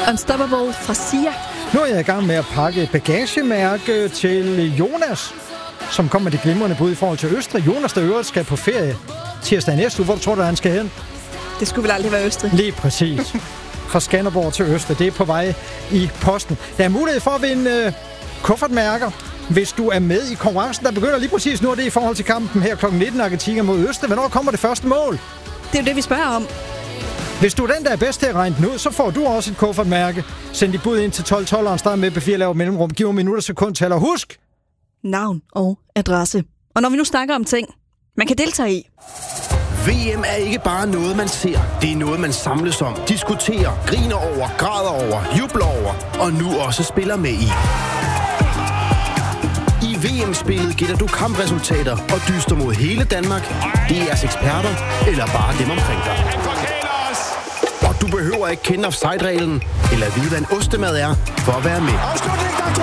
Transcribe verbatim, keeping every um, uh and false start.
Unstoppable fra Sia. Nu er jeg i gang med at pakke et bagagemærke til Jonas, som kommer med det glimrende bud i forhold til Østrig. Jonas, der øvrigt skal på ferie tirsdag næste uge. Hvor tror du, han skal hen? Det skulle vel aldrig være Østrig. Lige præcis. Fra Skanderborg til Østrig. Det er på vej i posten. Der er mulighed for at vinde øh, kuffertmærker, hvis du er med i konkurrencen. Der begynder lige præcis nu, og det er i forhold til kampen her klokken nitten, Argentina mod Østrig. Hvornår kommer det første mål? Det er jo det, vi spørger om. Hvis du er den, der er bedst til at regne den ud, så får du også et kuffertmærke. Send dit bud ind til tolv tolv, og start med B fire laver mellemrum. Giv mig minutter, sekund, taler. Husk! Navn og adresse. Og når vi nu snakker om ting, man kan deltage i. V M er ikke bare noget, man ser. Det er noget, man samles om, diskuterer, griner over, græder over, jubler over og nu også spiller med i. I V M-spillet gætter du kampresultater og dyster mod hele Danmark, D R's eksperter eller bare dem omkring dig. Og du behøver ikke kende offside-reglen eller vide, hvad en ostemad er for at være med.